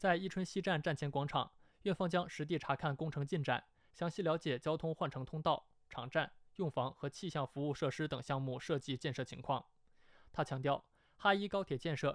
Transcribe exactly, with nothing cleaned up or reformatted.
在伊春西站站前广场，院方将实地查看工程进展，详细了解交通换乘通道、场站、用房和气象服务设施等项目设计建设情况。他强调，哈一高铁建设